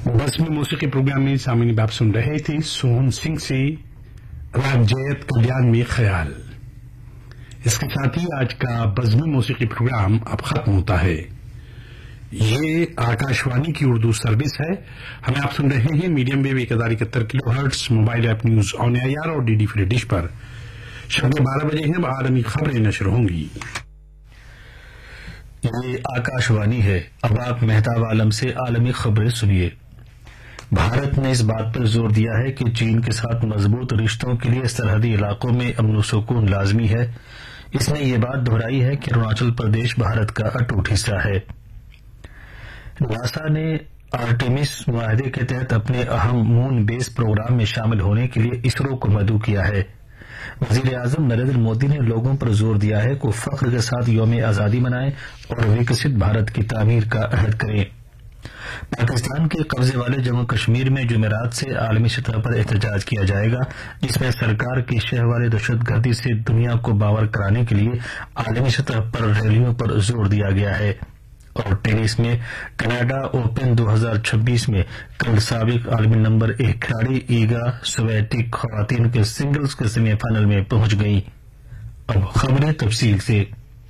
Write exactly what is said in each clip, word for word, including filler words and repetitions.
बस में मौसीकी प्रोग्राम में सामने आप सुन रहे थे सोहन सिंह से राग जयत कल्याण में ख्याल। इसके साथ ही आज का बज़्म मौसीकी प्रोग्राम अब खत्म होता है। ये आकाशवाणी की उर्दू सर्विस है। हमें आप सुन रहे हैं मीडियम वेव एक हजार इकहत्तर kilo hertz, mobile app news on air और डीडी फ्री डिश पर। शाम बारह बजे हैं आलमी खबरें नशर होंगी। ये आकाशवाणी है। अब आप मेहताब आलम से आलमी खबरें सुनिए। भारत ने इस बात पर जोर दिया है कि चीन के साथ मजबूत रिश्तों के लिए सरहदी इलाकों में अमन सुकून लाजमी है। इसने ये बात दोहराई है कि अरुणाचल प्रदेश भारत का अटूट हिस्सा है। नासा ने आर्टेमिस मुआहदे के तहत अपने अहम मून बेस प्रोग्राम में शामिल होने के लिए इसरो को मदऊ किया है। वजीर आजम नरेंद्र मोदी ने लोगों पर जोर दिया है कि फख्र के साथ यौम आजादी मनाएं और विकसित भारत की तामीर का अहद करें। पाकिस्तान के कब्जे वाले जम्मू कश्मीर में जुमेरात से आलमी सतह पर एहतजाज किया जाएगा, जिसमें सरकार की शह वाली दहशतगर्दी से दुनिया को बावर कराने के लिए आलमी सतह पर रैलियों पर जोर दिया गया है। और टेनिस में कनाडा ओपन दो हजार छब्बीस में कल साबिक आलमी नंबर एक खिलाड़ी ईगा स्वीटेक खवातीन के सिंगल्स के सेमीफाइनल में पहुंच गई। अब खबरें तफसील से।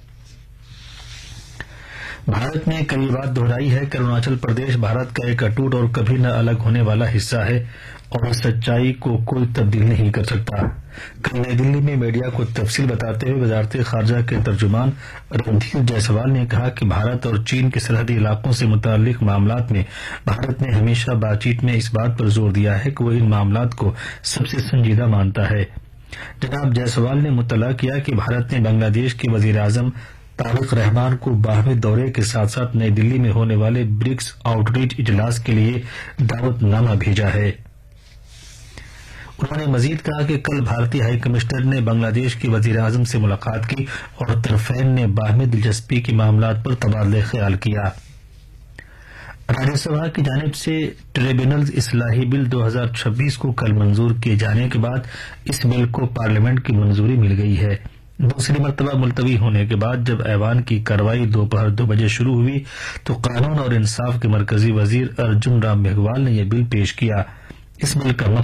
भारत ने कई बात दोहराई है कि अरुणाचल प्रदेश भारत का एक अटूट और कभी न अलग होने वाला हिस्सा है और इस सच्चाई को कोई तब्दील नहीं कर सकता। कल नई दिल्ली में मीडिया को तफसील बताते हुए वजारत खारजा के तर्जुमान रणधीर जायसवाल ने कहा कि भारत और चीन के सरहदी इलाकों से मुताल्लिक मामलात में भारत ने हमेशा बातचीत में इस बात पर जोर दिया है कि वो इन मामलात को सबसे संजीदा मानता है। जनाब जायसवाल ने मुतला किया कि भारत ने बांग्लादेश के वजीर आजम तारिक रहमान को बारहवें दौरे के साथ साथ नई दिल्ली में होने वाले ब्रिक्स आउटरीच इजलास के लिए दावतनामा भेजा है। उन्होंने मजीद कहा कि कल भारतीय हाई कमिश्नर ने बांग्लादेश के वजीर आजम से मुलाकात की और तरफैन ने बाहमी दिलचस्पी के मामलात पर तबादले ख्याल किया। राज्यसभा की जानिब से ट्रिब्यूनल इस्लाही बिल दो हजार छब्बीस को कल मंजूर किए जाने के बाद इस बिल को पार्लियामेंट की मंजूरी मिल गई है। दूसरी मरतबा मुलतवी होने के बाद जब ऐवान की कार्रवाई दोपहर दो बजे शुरू हुई तो कानून और इंसाफ के मरकजी वजीर अर्जुन राम मेघवाल ने यह बिल पेश किया। इस बिल का